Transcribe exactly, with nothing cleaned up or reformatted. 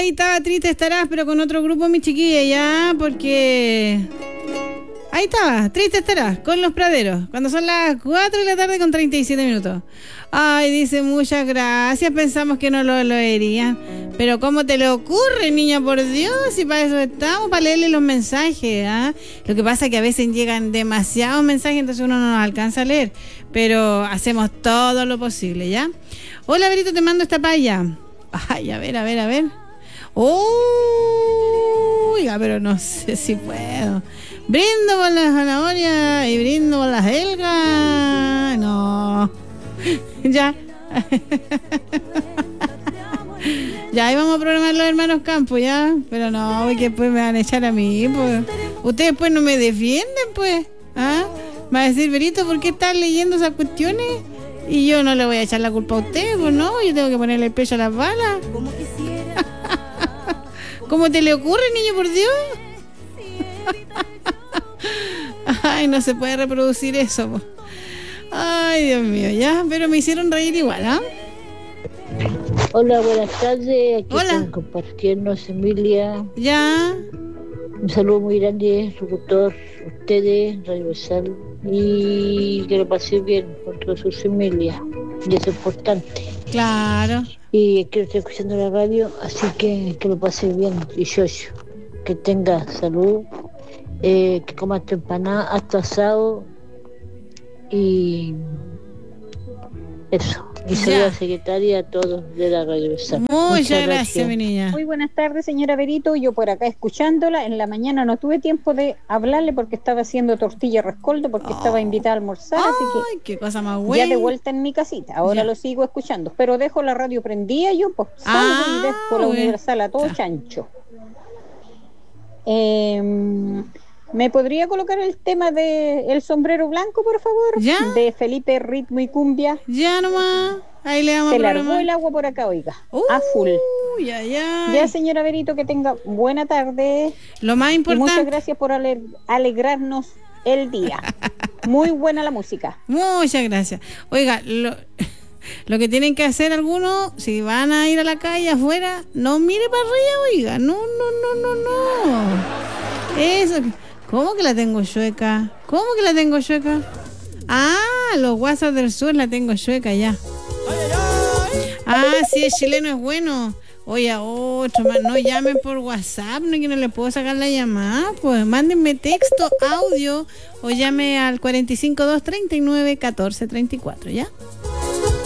Ahí estaba triste estarás, pero con otro grupo, mi chiquilla, ya, porque... Ahí estaba, triste estarás, con los praderos, cuando son las cuatro de la tarde con treinta y siete minutos. Ay, dice, muchas gracias, pensamos que no lo leerían. Pero ¿cómo te le ocurre, niña, por Dios? Si para eso estamos, para leerle los mensajes, ¿ah? Lo que pasa es que a veces llegan demasiados mensajes, entonces uno no nos alcanza a leer. Pero hacemos todo lo posible, ¿ya? Hola, Berito, te mando esta paya. Ay, a ver, a ver, a ver. Uy, ya, pero no sé si puedo. Brindo por las zanahorias y brindo por las helgas. No. Ya. Ya, ahí vamos a programar los hermanos Campos, ya. Pero no, que después me van a echar a mí, pues. Ustedes pues no me defienden, pues. ¿Ah? Me va a decir, Berito, ¿por qué estás leyendo esas cuestiones? Y yo no le voy a echar la culpa a ustedes, pues no. Yo tengo que ponerle el pecho a las balas. ¿Cómo te le ocurre, niño, por Dios? Ay, no se puede reproducir eso, po. Ay, Dios mío, ya, pero me hicieron reír igual, ¿ah? ¿eh? Hola, buenas tardes. Aquí Hola. están compartiéndonos, Emilia. Ya. Un saludo muy grande, locutor, ustedes, Radio Sal. Y que lo pasen bien con todos sus Emilia. Y eso es importante. Claro. Y que estoy escuchando la radio, así que que lo pasen bien, dieciocho. Que tenga salud. Eh, que comas tu empanada, hasta asado y eso. Y saludo a la secretaria, a todos de la radio. Muchas, Muchas gracias, gracias, mi niña. Muy buenas tardes, señora Berito. Yo por acá escuchándola. En la mañana no tuve tiempo de hablarle porque estaba haciendo tortilla rescoldo porque oh. estaba invitada a almorzar. Ay, así que qué cosa más buena. Ya de vuelta en mi casita. Ahora ya. Lo sigo escuchando. Pero dejo la radio prendida yo, pues salgo ah, y dejo la bueno. Universal a todo ya. Chancho. Eh... ¿Me podría colocar el tema de El Sombrero Blanco, por favor? ¿Ya? De Felipe Ritmo y Cumbia. Ya nomás. Ahí le damos. Se largó el agua por acá, oiga. Uh, a full. Ya, ya. Ya, señora Berito, que tenga buena tarde. Lo más importante. Y muchas gracias por ale- alegrarnos el día. Muy buena la música. Muchas gracias. Oiga, lo, lo que tienen que hacer algunos, si van a ir a la calle afuera, no mire para arriba, oiga. No, no, no, no, no. Eso. ¿Cómo que la tengo chueca? ¿Cómo que la tengo chueca? Ah, los WhatsApp del sur la tengo chueca ya. Ah, sí, el chileno es bueno. Oye, otro más, no llamen por WhatsApp, no que no le puedo sacar la llamada. Pues mándenme texto, audio o llame al cuatro cinco dos, tres nueve, uno cuatro tres cuatro, ¿ya?